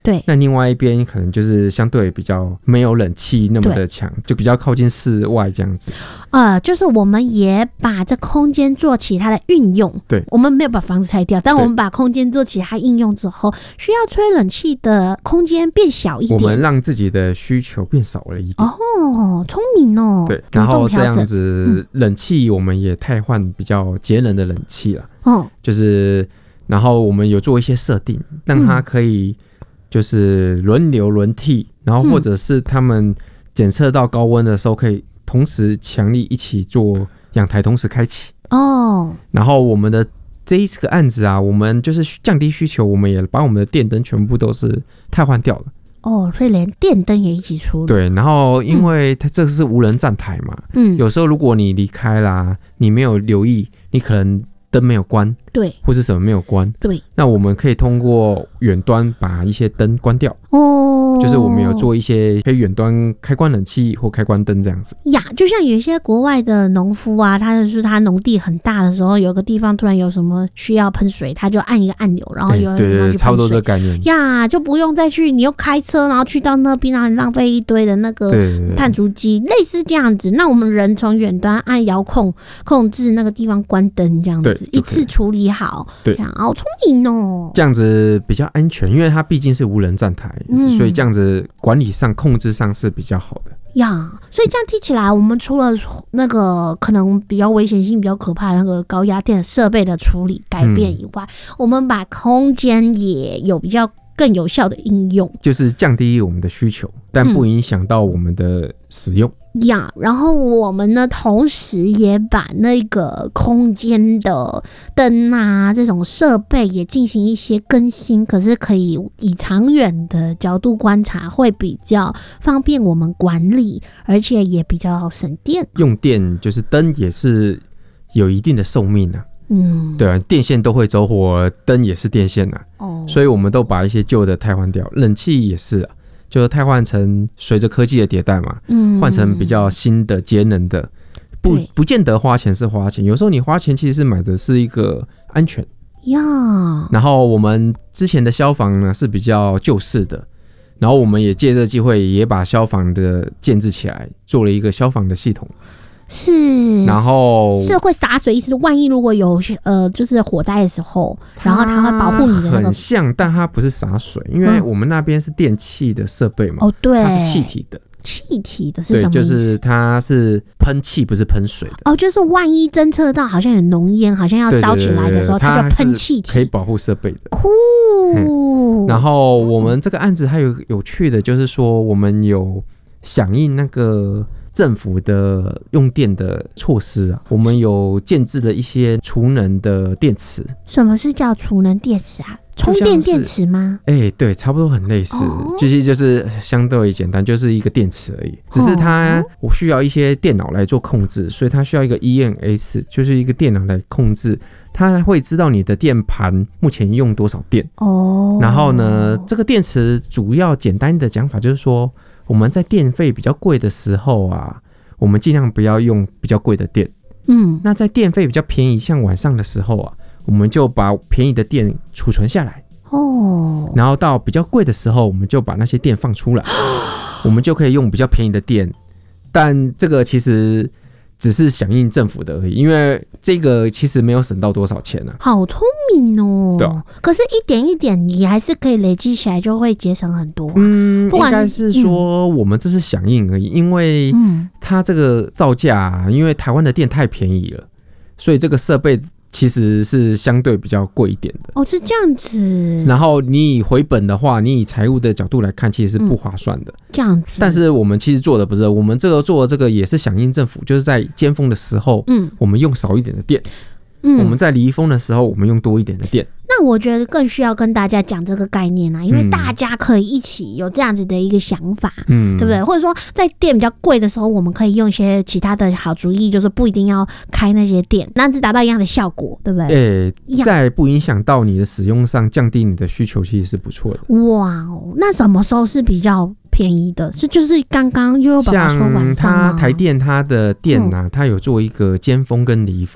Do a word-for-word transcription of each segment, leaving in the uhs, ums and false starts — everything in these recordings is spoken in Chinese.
对， 那另外一边可能就是相对比较没有冷气那么的强，就比较靠近室外这样子。 呃，就是我们也把这空间做其他的运用。 对， 我们没有把房子拆掉，但我们把空间做其他应用之后，需要吹冷气的空间变小一点， 我们让自己的需求变少了一点。 哦，聪明哦。 对，然后这样子，冷气我们也汰换比较节能的冷气了。哦，就是然后我们有做一些设定，让它可以就是轮流轮替，然后或者是他们检测到高温的时候，可以同时强力一起做阳台同时开启。哦，然后我们的这一次个案子啊，我们就是降低需求，我们也把我们的电灯全部都是汰换掉了。 哦，所以连电灯也一起出了。 对，然后因为它这个是无人站台嘛，嗯，有时候如果你离开啦，你没有留意，你可能灯没有关， 对， 或是什么没有关， 对， 那我们可以通过远端把一些灯关掉。 哦， 就是我们有做一些可以远端开关冷气或开关灯这样子呀，就像有一些国外的农夫啊，他是他农地很大的时候，有个地方突然有什么需要喷水，他就按一个按钮，然后有人、欸、 对对对，差不多这个概念呀，就不用再去你又开车，然后去到那边，然后浪费一堆的那个碳足迹，类似这样子。那我们人从远端按遥控控制那个地方关灯，这样子一次处理好， 对， 这样好聪明哦， 这样子比较安全，因为它毕竟是无人站台，嗯、所以这样子管理上、控制上是比较好的呀。所以这样听起来，我们除了那个可能比较危险性比较可怕的那个高压电设备的处理改变以外，嗯、我们把空间也有比较更有效的应用， 就是降低我们的需求，但不影响到我们的使用。 呀、yeah, 然后我们呢，同时也把那个空间的灯啊这种设备也进行一些更新，可是可以以长远的角度观察，会比较方便我们管理，而且也比较省电。 用电就是灯也是有一定的寿命啊。嗯，对啊，电线都会走火，灯也是电线啊。哦，所以我们都把一些旧的汰换掉，冷气也是啊。就汰换成随着科技的迭代嘛，嗯，换成比较新的节能的，不不见得花钱是花钱，有时候你花钱其实是买的是一个安全呀。然后我们之前的消防呢是比较旧式的，然后我们也借这个机会也把消防的建制起来，做了一个消防的系统。 是， 然后是会洒水，意思万一如果有呃，就是火灾的时候，然后它会保护你的那个。 很像，但它不是洒水，因为我们那边是电气的设备嘛。 哦，对， 它是气体的。 气体的是什么意思？ 对，就是它是喷气，不是喷水的。 哦，就是万一侦测到好像有浓烟，好像要烧起来的时候，对对对对，它就喷气体， 可以保护设备的。 酷。 然后我们这个案子还有有趣的，就是说我们有响应那个政府的用电的措施啊，我们有建置了一些储能的电池。什么是叫储能电池啊？充电电池吗？哎、欸，对，差不多很类似，哦、就是就是相对简单，就是一个电池而已。只是它我需要一些电脑来做控制，所以它需要一个 E M S， 就是一个电脑来控制，它会知道你的电盘目前用多少电。哦，然后呢，这个电池主要简单的讲法就是说，我们在电费比较贵的时候啊，我们尽量不要用比较贵的电。嗯，那在电费比较便宜，像晚上的时候啊，我们就把便宜的电储存下来。哦，然后到比较贵的时候，我们就把那些电放出来，我们就可以用比较便宜的电。但这个其实只是响应政府的而已，因为这个其实没有省到多少钱啊。好聪明哦！对啊，可是一点一点，你还是可以累积起来，就会节省很多、啊。嗯，应该是说我们这是响应而已，因为它这个造价、啊，因为台湾的电太便宜了，所以这个设备其实是相对比较贵一点的。哦，是这样子。然后你以回本的话，你以财务的角度来看，其实是不划算的。嗯、这样子。但是我们其实做的不是，我们这个做的这个也是响应政府，就是在尖峰的时候，嗯，我们用少一点的电。嗯，我们在离峰的时候，我们用多一点的电。那我觉得更需要跟大家讲这个概念啊，因为大家可以一起有这样子的一个想法，嗯，对不对？或者说在电比较贵的时候，我们可以用一些其他的好主意，就是不一定要开那些电，那是达到一样的效果，对不对？诶、欸，在不影响到你的使用上，降低你的需求，其实是不错的。哇哦，那什么时候是比较便宜的？是就是刚刚悠悠爸爸说晚上吗？像它台电它的电啊，嗯、它有做一个尖峰跟离峰。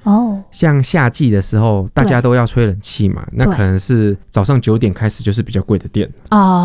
哦， 像夏季的时候大家都要吹冷气嘛，那可能是早上九点开始就是比较贵的电哦。